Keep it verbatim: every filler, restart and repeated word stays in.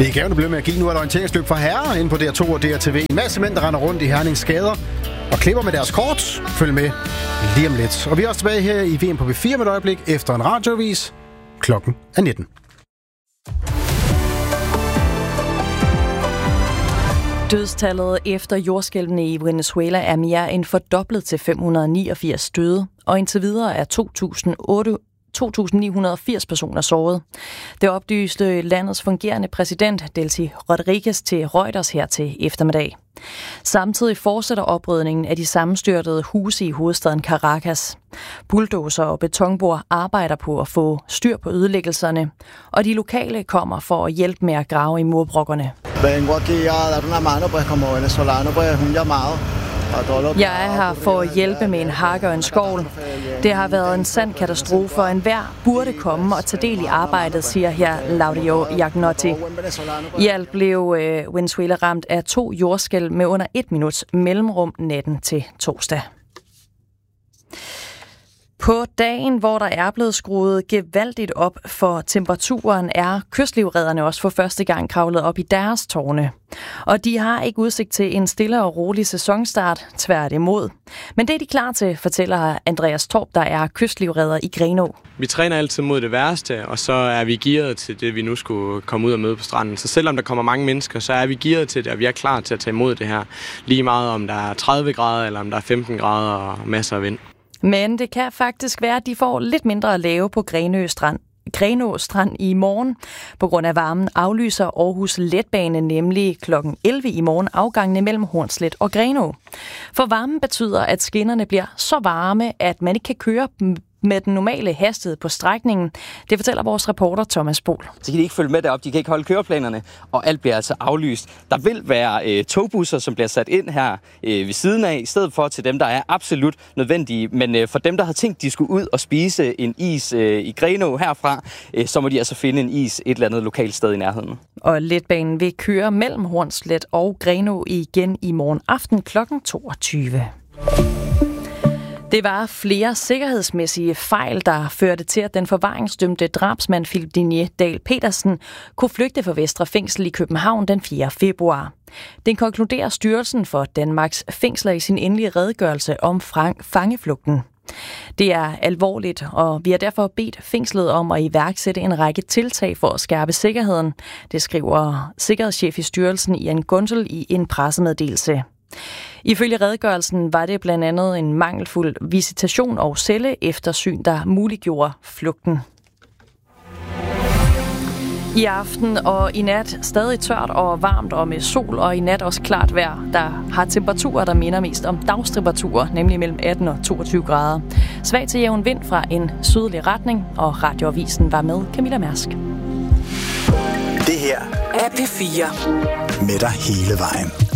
Det er gavende blevet med at give. Nu er der orienteringsløb for herrer inde på D R to og D R T V. En masse mænd, der render rundt i Hernings gader og klipper med deres kort. Følg med lige om lidt. Og vi er også tilbage her i V M på B fire med et øjeblik efter en radioavis. Klokken er nitten. Dødstallet efter jordskælvene i Venezuela er mere end fordoblet til fem hundrede niogfirs døde, og indtil videre er to tusind ni hundrede og firs personer såret. Det oplyste landets fungerende præsident Delcy Rodriguez til Reuters her til eftermiddag. Samtidig fortsætter oprydningen af de sammenstyrtede huse i hovedstaden Caracas. Bulldozer og betonbord arbejder på at få styr på ødelæggelserne, og de lokale kommer for at hjælpe med at grave i murbrokkerne. Jeg er her for at hjælpe med en hakke og en skovl. Det har været en sand katastrofe, og enhver burde komme og tage del i arbejdet, siger her Laudio Jagnotti. I alt blev øh, Venezuela ramt af to jordskælv med under et minuts mellemrum natten til torsdag. På dagen, hvor der er blevet skruet gevaldigt op for temperaturen, er kystlivredderne også for første gang kravlet op i deres tårne. Og de har ikke udsigt til en stille og rolig sæsonstart, tværtimod. Men det er de klar til, fortæller Andreas Torp, der er kystlivredder i Grenaa. Vi træner altid mod det værste, og så er vi gearet til det, vi nu skulle komme ud og møde på stranden. Så selvom der kommer mange mennesker, så er vi gearet til det, og vi er klar til at tage imod det her. Lige meget om der er tredive grader, eller om der er femten grader og masser af vind. Men det kan faktisk være, at de får lidt mindre at lave på Grenaa Strand. Grenaa Strand i morgen. På grund af varmen aflyser Aarhus Letbane nemlig klokken elleve i morgen afgangene mellem Hornslet og Grenaa. For varmen betyder, at skinnerne bliver så varme, at man ikke kan køre med den normale hastighed på strækningen. Det fortæller vores reporter Thomas Bohl. Så kan de ikke følge med derop, de kan ikke holde køreplanerne, og alt bliver altså aflyst. Der vil være øh, togbusser, som bliver sat ind her øh, ved siden af, i stedet for til dem, der er absolut nødvendige. Men øh, for dem, der har tænkt, de skulle ud og spise en is øh, i Grenaa herfra, øh, så må de altså finde en is et eller andet lokalt sted i nærheden. Og letbanen vil køre mellem Hornslet og Grenaa igen i morgen aften klokken toogtyve. Det var flere sikkerhedsmæssige fejl, der førte til, at den forvaringsdømte drabsmand Philip Digne Dahl Petersen kunne flygte fra Vestre Fængsel i København den fjerde februar. Den konkluderer Styrelsen for Danmarks Fængsler i sin endelige redegørelse om fangeflugten. Det er alvorligt, og vi har derfor bedt fængslet om at iværksætte en række tiltag for at skærpe sikkerheden. Det skriver sikkerhedschef i styrelsen Ian Gunzel i en pressemeddelelse. Ifølge redegørelsen var det blandt andet en mangelfuld visitation og celleeftersyn, der muliggjorde flugten. I aften og i nat stadig tørt og varmt og med sol, og i nat også klart vejr, der har temperaturer, der minder mest om dagstemperaturer, nemlig mellem atten og toogtyve grader. Svag til jævn vind fra en sydlig retning, og Radioavisen var med Camilla Mærsk. Det her er P fire. Med dig hele vejen.